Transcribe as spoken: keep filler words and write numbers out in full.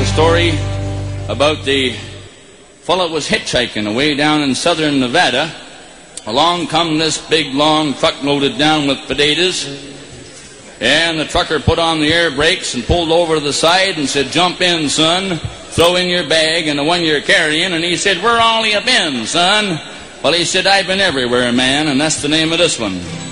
story about the fellow that was hitchhiking away down in southern Nevada. Along come this big, long truck loaded down with potatoes. And the trucker put on the air brakes and pulled over to the side and said, "Jump in, son. Throw in your bag and the one you're carrying." And he said, "Where all you been, son?" Well, he said, "I've been everywhere, man, and that's the name of this one."